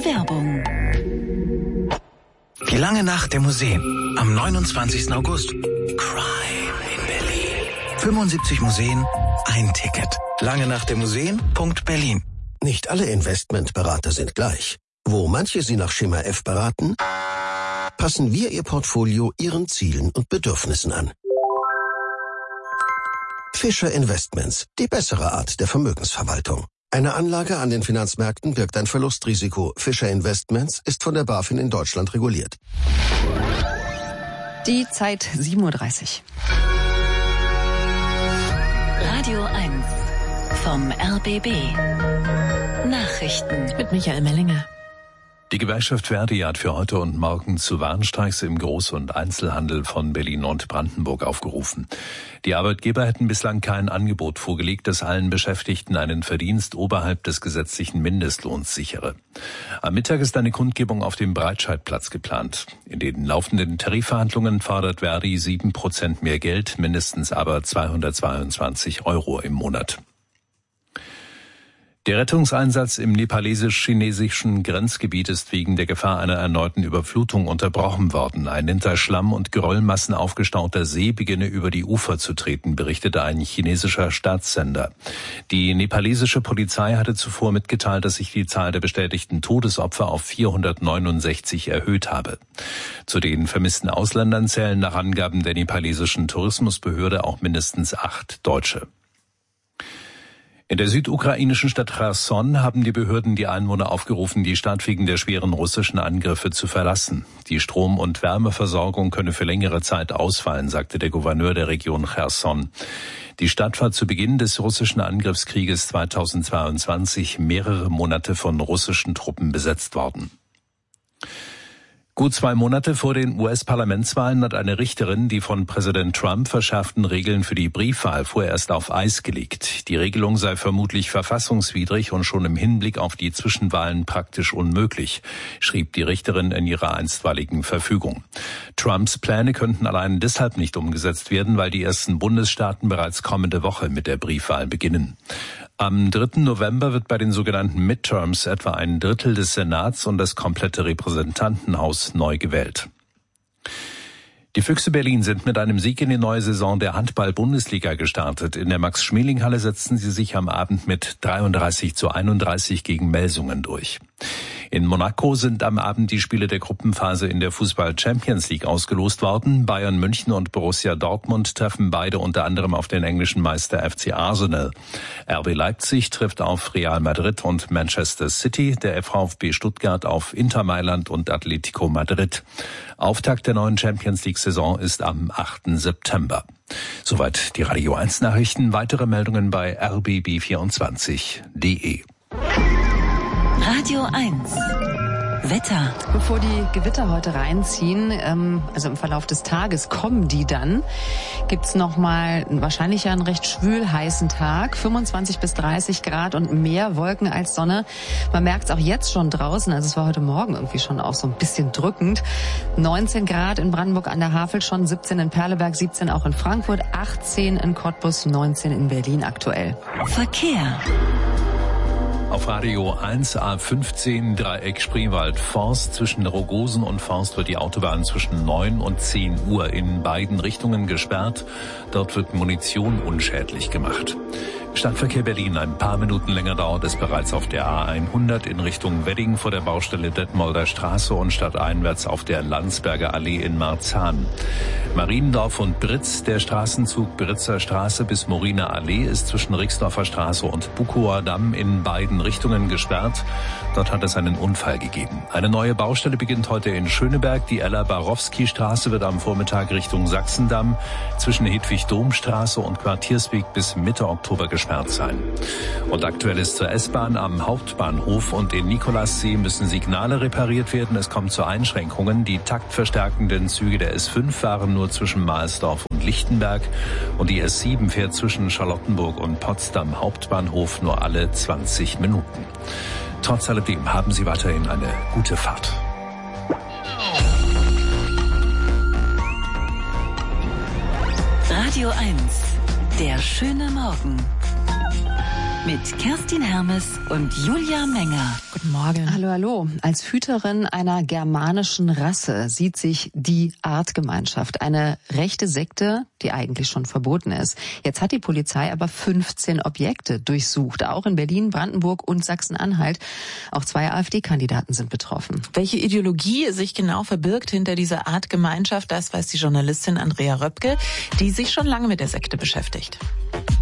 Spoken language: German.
Werbung. Die lange Nacht der Museen am 29. August. Crime in Berlin. 75 Museen, ein Ticket. Lange Nacht der Museen.Berlin. Nicht alle Investmentberater sind gleich. Wo manche Sie nach Schema F beraten, passen wir Ihr Portfolio Ihren Zielen und Bedürfnissen an. Fischer Investments, die bessere Art der Vermögensverwaltung. Eine Anlage an den Finanzmärkten birgt ein Verlustrisiko. Fischer Investments ist von der BaFin in Deutschland reguliert. Die Zeit 7:30 Uhr. Radio 1 vom RBB. Nachrichten Mit Michael Mellinger. Die Gewerkschaft Verdi hat für heute und morgen zu Warnstreiks im Groß- und Einzelhandel von Berlin und Brandenburg aufgerufen. Die Arbeitgeber hätten bislang kein Angebot vorgelegt, das allen Beschäftigten einen Verdienst oberhalb des gesetzlichen Mindestlohns sichere. Am Mittag ist eine Kundgebung auf dem Breitscheidplatz geplant. In den laufenden Tarifverhandlungen fordert Verdi 7% mehr Geld, mindestens aber 222 € im Monat. Der Rettungseinsatz im nepalesisch-chinesischen Grenzgebiet ist wegen der Gefahr einer erneuten Überflutung unterbrochen worden. Ein hinter Schlamm und Geröllmassen aufgestauter See beginne über die Ufer zu treten, berichtete ein chinesischer Staatssender. Die nepalesische Polizei hatte zuvor mitgeteilt, dass sich die Zahl der bestätigten Todesopfer auf 469 erhöht habe. Zu den vermissten Ausländern zählen nach Angaben der nepalesischen Tourismusbehörde auch mindestens 8 Deutsche. In der südukrainischen Stadt Cherson haben die Behörden die Einwohner aufgerufen, die Stadt wegen der schweren russischen Angriffe zu verlassen. Die Strom- und Wärmeversorgung könne für längere Zeit ausfallen, sagte der Gouverneur der Region Cherson. Die Stadt war zu Beginn des russischen Angriffskrieges 2022 mehrere Monate von russischen Truppen besetzt worden. Gut 2 Monate vor den US-Parlamentswahlen hat eine Richterin die von Präsident Trump verschärften Regeln für die Briefwahl vorerst auf Eis gelegt. Die Regelung sei vermutlich verfassungswidrig und schon im Hinblick auf die Zwischenwahlen praktisch unmöglich, schrieb die Richterin in ihrer einstweiligen Verfügung. Trumps Pläne könnten allein deshalb nicht umgesetzt werden, weil die ersten Bundesstaaten bereits kommende Woche mit der Briefwahl beginnen. Am 3. November wird bei den sogenannten Midterms etwa ein Drittel des Senats und das komplette Repräsentantenhaus neu gewählt. Die Füchse Berlin sind mit einem Sieg in die neue Saison der Handball-Bundesliga gestartet. In der Max-Schmeling-Halle setzten sie sich am Abend mit 33:31 gegen Melsungen durch. In Monaco sind am Abend die Spiele der Gruppenphase in der Fußball-Champions League ausgelost worden. Bayern München und Borussia Dortmund treffen beide unter anderem auf den englischen Meister FC Arsenal. RB Leipzig trifft auf Real Madrid und Manchester City, der VfB Stuttgart auf Inter Mailand und Atletico Madrid. Auftakt der neuen Champions League-Saison ist am 8. September. Soweit die Radio 1 Nachrichten. Weitere Meldungen bei rbb24.de. Radio 1 Wetter. Bevor die Gewitter heute reinziehen, also im Verlauf des Tages kommen die dann, gibt's nochmal wahrscheinlich einen recht schwül heißen Tag, 25 bis 30 Grad und mehr Wolken als Sonne. Man merkt es auch jetzt schon draußen, also es war heute Morgen irgendwie schon auch so ein bisschen drückend. 19 Grad in Brandenburg an der Havel schon, 17 in Perleberg, 17 auch in Frankfurt, 18 in Cottbus, 19 in Berlin aktuell. Verkehr. Auf Radio 1 A15 Dreieck Spreewald-Forst. Zwischen Rogosen und Forst wird die Autobahn zwischen 9 und 10 Uhr in beiden Richtungen gesperrt. Dort wird Munition unschädlich gemacht. Stadtverkehr Berlin, ein paar Minuten länger dauert es bereits auf der A100 in Richtung Wedding vor der Baustelle Detmolder Straße und stadteinwärts auf der Landsberger Allee in Marzahn. Mariendorf und Britz, der Straßenzug Britzer Straße bis Moriner Allee ist zwischen Rixdorfer Straße und Bukower Damm in beiden Richtungen gesperrt. Dort hat es einen Unfall gegeben. Eine neue Baustelle beginnt heute in Schöneberg. Die Ella-Barowski-Straße wird am Vormittag Richtung Sachsendamm zwischen Hedwig-Dom-Straße und Quartiersweg bis Mitte Oktober gesperrt sein. Und aktuell ist zur S-Bahn am Hauptbahnhof und in Nikolassee müssen Signale repariert werden. Es kommt zu Einschränkungen. Die taktverstärkenden Züge der S5 fahren nur zwischen Mahlsdorf und Lichtenberg und die S7 fährt zwischen Charlottenburg und Potsdam Hauptbahnhof nur alle 20 Minuten. Trotz alledem haben Sie weiterhin eine gute Fahrt. Radio 1, der schöne Morgen. Mit Kerstin Hermes und Julia Menger. Guten Morgen. Hallo, hallo. Als Hüterin einer germanischen Rasse sieht sich die Artgemeinschaft, eine rechte Sekte, die eigentlich schon verboten ist. Jetzt hat die Polizei aber 15 Objekte durchsucht, auch in Berlin, Brandenburg und Sachsen-Anhalt. Auch 2 AfD-Kandidaten sind betroffen. Welche Ideologie sich genau verbirgt hinter dieser Artgemeinschaft, das weiß die Journalistin Andrea Röpke, die sich schon lange mit der Sekte beschäftigt.